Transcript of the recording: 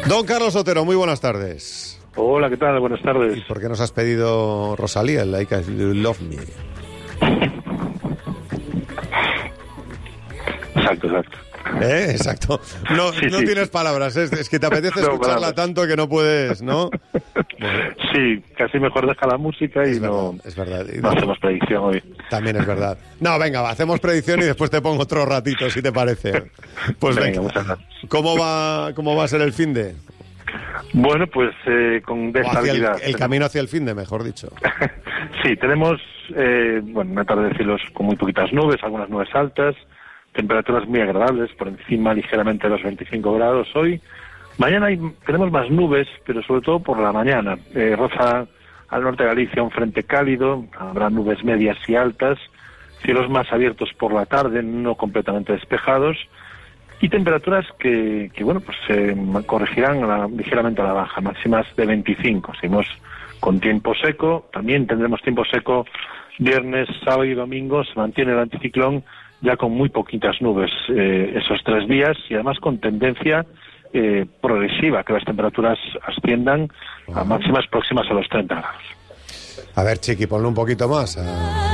Don Carlos Otero, muy buenas tardes. Hola, ¿qué tal? Buenas tardes. ¿Y por qué nos has pedido Rosalía, el Like You Love Me? Exacto. Exacto. No, Sí. tienes palabras, es que te apetece escucharla palabras. tanto que no puedes, ¿no? Bueno, Sí, casi mejor deja la música y es verdad. no hacemos predicción hoy. También es verdad. No, venga, va, hacemos predicción y después te pongo otro ratito, si te parece. Pues venga. Muchas gracias. ¿Cómo va a ser el finde? Bueno, pues con O hacia estabilidad. el camino hacia el finde, mejor dicho. Sí, tenemos una tarde de cielos con muy poquitas nubes, algunas nubes altas, temperaturas muy agradables, por encima ligeramente de los 25 grados hoy. Mañana tenemos más nubes, pero sobre todo por la mañana. Roza al norte de Galicia un frente cálido, habrá nubes medias y altas, cielos más abiertos por la tarde, no completamente despejados, y temperaturas que se corregirán ligeramente a la baja, máximas de 25. Seguimos con tiempo seco, también tendremos tiempo seco viernes, sábado y domingo, se mantiene el anticiclón ya con muy poquitas nubes esos 3 días y además con tendencia progresiva, que las temperaturas asciendan a máximas próximas a los 30 grados. A ver, Chiqui, ponle un poquito más.